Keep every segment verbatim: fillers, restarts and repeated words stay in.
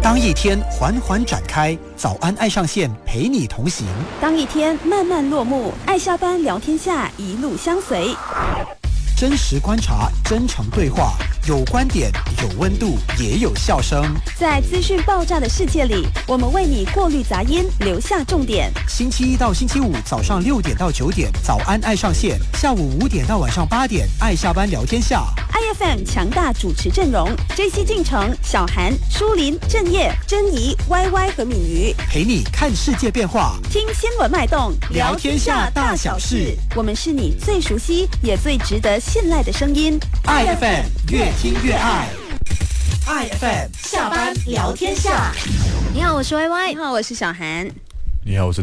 当一天缓缓展开，早安爱上线陪你同行； 当一天慢慢落幕，爱下班聊天下一路相随。 真实观察，真诚对话，有观点，有温度，也有笑声。 在资讯爆炸的世界里，我们为你过滤杂音，留下重点。 星期一到星期五早上六点到九点，早安爱上线；下午五点到晚上八点，爱下班聊天下。 I F M 强大主持阵容 ：J C 进城、小韩、舒林、郑业、珍妮、Y Y 和敏瑜， 陪你看世界变化， 听新闻脉动， 聊天下大小事。 我们是你最熟悉也最值得信赖的声音。 I F M 越听越爱。I F M 下班聊天下。 你好，我是 Y Y。 你好，我是小韩。 你好，我是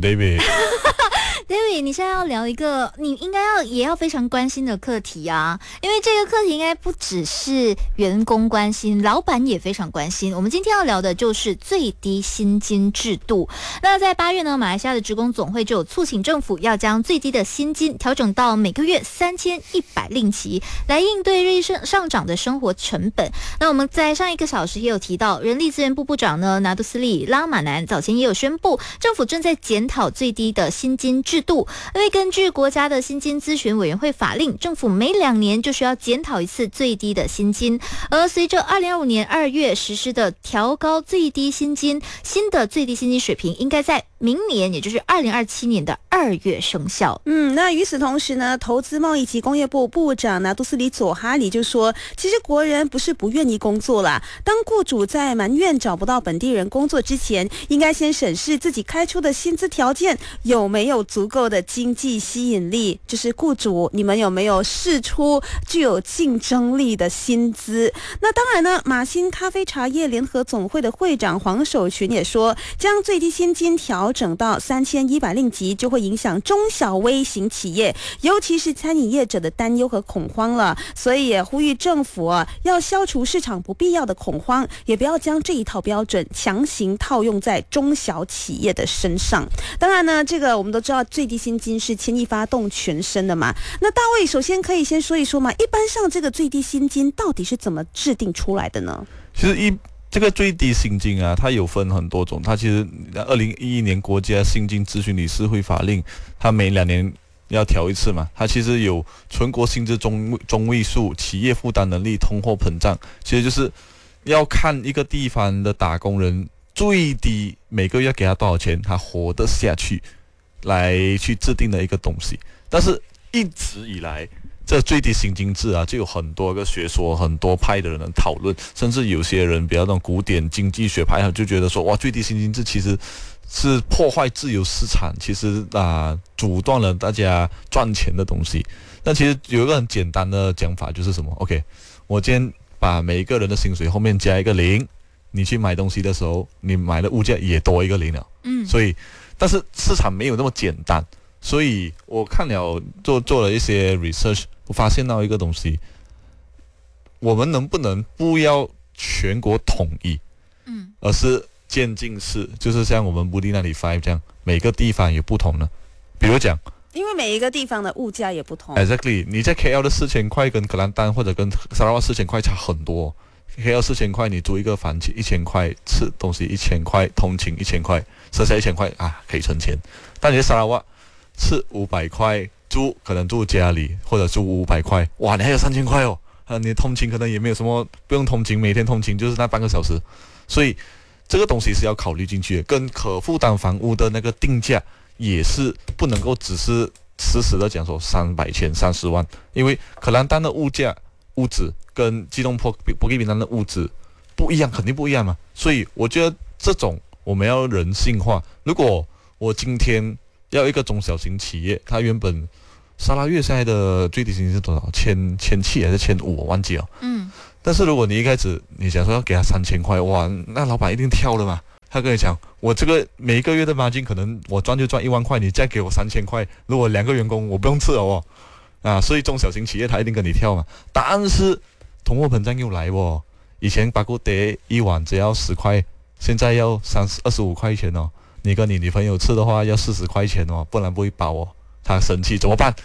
David。David， 你现在要聊一个你应该要也要非常关心的课题啊，因为这个课题应该不只是员工关心，老板也非常关心。我们今天要聊的就是最低薪金制度。那在八月呢，马来西亚的职工总会就有促请政府要将最低的薪金调整到每个月三千一百令吉，来应对日益上涨的生活成本。那我们在上一个小时也有提到，人力资源部部长呢拿督斯里拉马南早前也有宣布，政府正在检讨最低的薪金制度，因为根据国家的薪金咨询委员会法令，政府每两年就需要检讨一次最低的薪金。而随着二零二五年二月实施的调高最低薪金，新的最低薪金水平应该在明年，也就是二零二七年的二月生效。 嗯，那与此同时呢，投资贸易及工业部部长拿督斯里佐哈里就说，其实国人不是不愿意工作啦，当雇主在埋怨找不到本地人工作之前，应该先审视自己开出的薪资条件有没有足够的经济吸引力，就是雇主你们有没有释出具有竞争力的薪资。那当然呢，马新咖啡茶叶联合总会的会长黄守群也说，将最低薪金调整到三千一百令吉，就会影响中小微型企业，尤其是餐饮业者的担忧和恐慌了。所以也呼吁政府啊，要消除市场不必要的恐慌，也不要将这一套标准强行套用在中小企业的身上。当然呢，这个我们都知道，最低薪金是牵一发动全身的嘛。那大卫首先可以先说一说嘛，一般上这个最低薪金到底是怎么制定出来的呢？ 其实一这个最低薪金啊，它有分很多种。它其实二零一一年国家薪金咨询理事会法令，它每两年要调一次嘛。它其实有全国薪资中中位数、企业负担能力、通货膨胀，其实就是要看一个地方的打工人最低每个月给他多少钱，他活得下去，来去制定的一个东西。但是一直以来，这最低薪金制啊，就有很多个学说、很多派的人讨论，甚至有些人比较那种古典经济学派，就觉得说，哇，最低薪金制其实是破坏自由市场，其实啊，阻断了大家赚钱的东西。那其实有一个很简单的讲法，就是什么 ？OK， 我今天把每一个人的薪水后面加一个零，你去买东西的时候，你买的物价也多一个零了。嗯，所以，但是市场没有那么简单。所以我看了做做了一些 research， 我发现到一个东西，我们能不能不要全国统一，嗯，而是渐进式，就是像我们布利那里 five 这样，每个地方有不同的，比如讲， 因为每一个地方的物价也不同。 Exactly， 你在 K L 的四千块跟格兰丹或者跟沙拉瓦四千块差很多。K L 四千块，你租一个房一千块，吃东西一千块，通勤一千块，剩下一千块啊可以存钱。但你在沙拉瓦吃五百块，住可能住家里或者住五百块，哇，你还有三千块哦。啊，你的通勤可能也没有什么，不用通勤，每天通勤就是那半个小时。所以这个东西是要考虑进去的，跟可负担房屋的那个定价也是不能够只是死死的讲说三百千三十万，因为可兰丹的物价物质跟吉隆坡波吉比南的物质不一样，肯定不一样嘛。所以我觉得这种我们要人性化。如果我今天要一个中小型企业，它原本沙拉越现在的最低薪金是多少？千千七还是千五？我忘记了。嗯。但是如果你一开始你想说要给他三千块，哇，那老板一定跳了嘛。他跟你讲，我这个每一个月的margin可能我赚就赚一万块，你再给我三千块，如果两个员工我不用吃了哦。啊，所以中小型企业他一定跟你跳嘛。但是通货膨胀又来哦，以前巴古德一碗只要十块，现在要三十二十五块钱哦。你跟你女朋友吃的话要四十块钱哦，不然不会饱哦。他生气怎么办？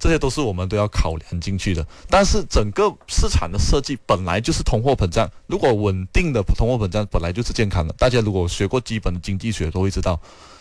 这些都是我们都要考量进去的。但是整个市场的设计本来就是通货膨胀，如果稳定的通货膨胀本来就是健康的。大家如果学过基本的经济学都会知道，